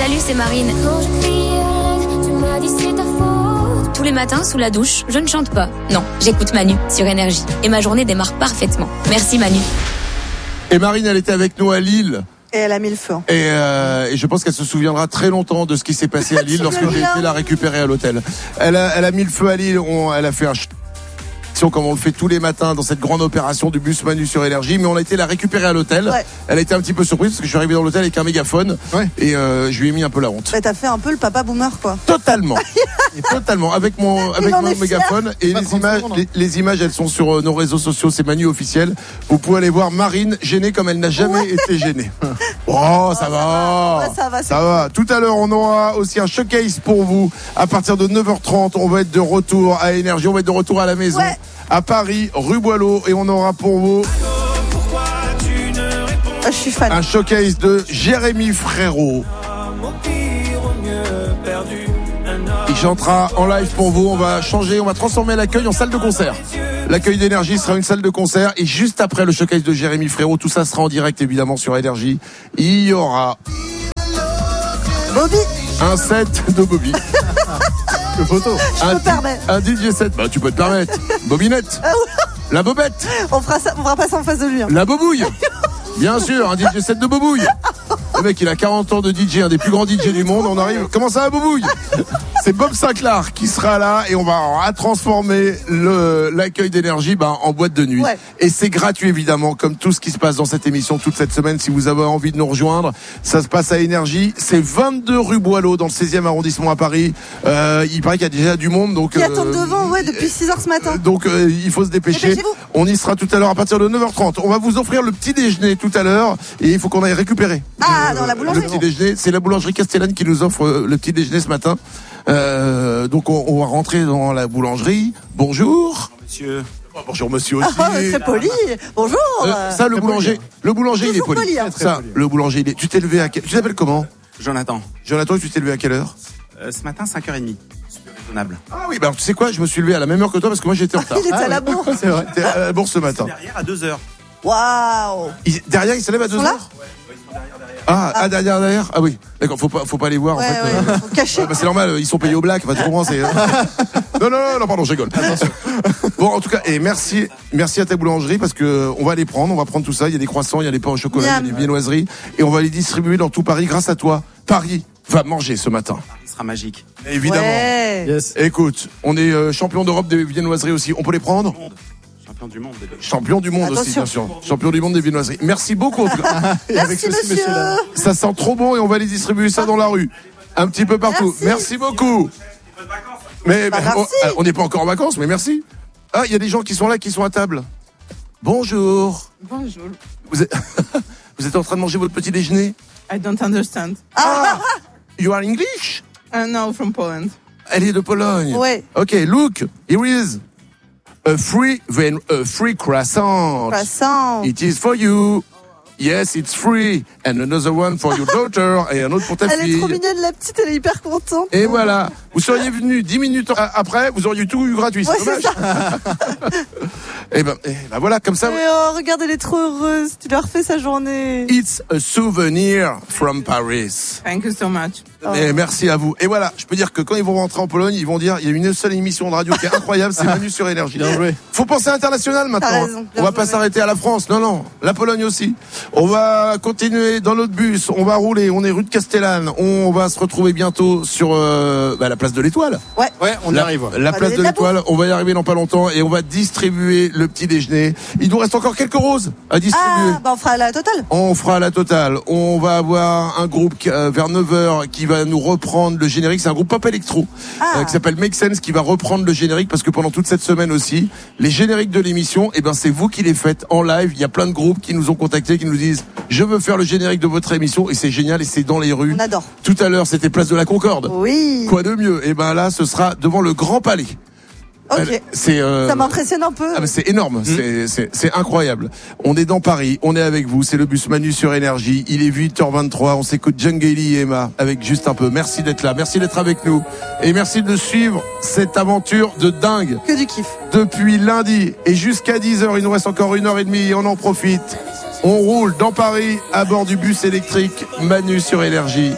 Salut, c'est Marine. Tous les matins, sous la douche, je ne chante pas. Non, j'écoute Manu sur Énergie. Et ma journée démarre parfaitement. Merci Manu. Et Marine, elle était avec nous à Lille. Et elle a mis le feu. Et je pense qu'elle se souviendra très longtemps de ce qui s'est passé à Lille lorsque j'ai été la récupérer à l'hôtel. Elle a mis le feu à Lille. Elle a fait un comme on le fait tous les matins dans cette grande opération du bus Manu sur Énergie, mais on a été la récupérer à l'hôtel. Ouais. Elle a été un petit peu surprise parce que je suis arrivé dans l'hôtel avec un mégaphone. Ouais. Et je lui ai mis un peu la honte. Bah, t'as fait un peu le papa boomer, quoi. Totalement. Totalement. Avec mon mégaphone. Et les images, elles sont sur nos réseaux sociaux. C'est Manu officiel. Vous pouvez aller voir Marine gênée comme elle n'a jamais été gênée. Oh, ça va. Ça va. Tout à l'heure, on aura aussi un showcase pour vous. À partir de 9h30, on va être de retour à Énergie. On va être de retour à la maison. Ouais. À Paris, rue Boileau, et on aura pour vous je suis fan. Un showcase de Jérémy Frérot. Il chantera en live pour vous. On va transformer l'accueil en salle de concert. L'accueil d'Énergie sera une salle de concert, et juste après le showcase de Jérémy Frérot, tout ça sera en direct évidemment sur Énergie. Il y aura Bobby. Un set de Bobby. Le photo. Un DJ set. Bah, tu peux te permettre. Bobinette. La bobette. On fera pas ça en face de lui. Hein. La bobouille. Bien sûr, un DJ set de bobouille. Le mec, il a 40 ans de DJ, un des plus grands DJ du monde. On arrive. Comment ça va, bobouille? C'est Bob Sinclair qui sera là, et on va transformer l'accueil d'Énergie en boîte de nuit. Ouais. Et c'est gratuit évidemment, comme tout ce qui se passe dans cette émission toute cette semaine. Si vous avez envie de nous rejoindre, ça se passe à Énergie. C'est 22 rue Boileau dans le 16e arrondissement à Paris. Il paraît qu'il y a déjà du monde, donc. Qui attendent devant, depuis 6h ce matin. Donc il faut se dépêcher. On y sera tout à l'heure à partir de 9h30. On va vous offrir le petit déjeuner tout à l'heure, et il faut qu'on aille récupérer. Dans la boulangerie. Le petit déjeuner, c'est la boulangerie Castellane qui nous offre le petit déjeuner ce matin. Donc on va rentrer dans la boulangerie. Bonjour. Monsieur. Bonjour monsieur aussi. Très poli. Bonjour. Ça, le boulanger il est poli. Ça, le boulanger il est. Tu t'es levé à quelle... Tu t'appelles comment? Jonathan, tu t'es levé à quelle heure? Ce matin 5h30. Super raisonnable. Ah oui, tu sais quoi, je me suis levé à la même heure que toi parce que moi j'étais en retard. Il était à la bourse. C'est vrai. J'étais à la bourse ce matin. Derrière à 2h. Waouh. Derrière, il se lève à 2h. Derrière. Ah oui. D'accord, faut pas les voir en fait. Faut cacher. C'est normal, ils sont payés au black, tu comprends, c'est. Non, pardon, je rigole. Bon, en tout cas, et merci à ta boulangerie parce que on va les prendre, on va prendre tout ça, il y a des croissants, il y a des pains au chocolat, il y a des viennoiseries, et on va les distribuer dans tout Paris grâce à toi. Paris va manger ce matin. Il sera magique. Évidemment. Ouais. Yes. Écoute, on est champion d'Europe des viennoiseries aussi, on peut les prendre? Champion du monde aussi, bien sûr. Champion du monde des viennoiseries. Merci beaucoup. Merci monsieur. Ça sent trop bon, et on va les distribuer ça dans la rue. Un petit peu partout. Merci beaucoup. Mais on n'est pas encore en vacances, mais merci. Ah, il y a des gens qui sont là, qui sont à table. Bonjour. Bonjour. Vous êtes en train de manger votre petit déjeuner? I don't understand. You are English? No, from Poland. Elle est de Pologne. Ouais. Okay, look, here is a free croissant. It is for you. Yes, it's free. And another one for your daughter. Et un autre pour ta fille. Elle est trop mignonne, la petite, elle est hyper contente. Et voilà. Vous seriez venu 10 minutes après, vous auriez tout eu gratuit. Ouais, c'est dommage. Et ben voilà, comme ça. Mais regarde, elle est trop heureuse. Tu leur fais sa journée. It's a souvenir from Paris. Thank you so much. Et merci à vous. Et voilà, je peux dire que quand ils vont rentrer en Pologne, ils vont dire il y a une seule émission de radio qui est incroyable, c'est Manu sur Énergie. Bien joué. Faut penser à international maintenant. T'as raison, on va pas s'arrêter à la France. Non, la Pologne aussi. On va continuer dans notre bus, on va rouler, on est rue de Castellane, on va se retrouver bientôt sur la place de l'Étoile. Ouais, on y arrive. La place de l'Étoile, on va y arriver dans pas longtemps, et on va distribuer le petit déjeuner. Il nous reste encore quelques roses à distribuer. On fera la totale. On fera la totale. On va avoir un groupe vers 9h qui va nous reprendre le générique. C'est un groupe pop électro qui s'appelle Make Sense, qui va reprendre le générique, parce que pendant toute cette semaine aussi, les génériques de l'émission, c'est vous qui les faites en live. Il y a plein de groupes qui nous ont contactés, qui nous disent je veux faire le générique de votre émission, et c'est génial, et c'est dans les rues. On adore. Tout à l'heure, c'était place de la Concorde. Oui. Quoi de mieux? Et là, ce sera devant le Grand Palais. Ok. Ça m'impressionne un peu. C'est énorme, c'est incroyable. On est dans Paris, on est avec vous, c'est le bus Manu sur Énergie. Il est 8h23, on s'écoute Djangeli et Emma avec Juste un peu. Merci d'être là, merci d'être avec nous, et merci de suivre cette aventure de dingue. Que du kiff. Depuis lundi et jusqu'à 10h, il nous reste encore 1h30 et on en profite. On roule dans Paris à bord du bus électrique Manu sur Énergie.